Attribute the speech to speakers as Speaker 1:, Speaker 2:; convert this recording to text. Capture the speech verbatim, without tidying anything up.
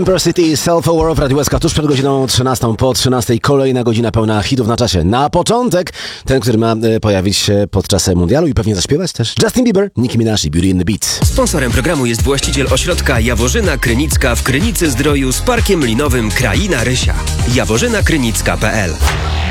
Speaker 1: City, Self Aware w Radio S K tuż przed godziną trzynastą, po trzynastej kolejna godzina pełna hitów na czasie. Na początek ten, który ma e, pojawić się podczas mundialu i pewnie zaśpiewać też Justin Bieber, Nicki Minaj i Beauty in the Beat.
Speaker 2: Sponsorem programu jest właściciel ośrodka Jaworzyna Krynicka w Krynicy Zdroju z Parkiem Linowym Kraina Rysia. jaworzyna krynicka kropka p l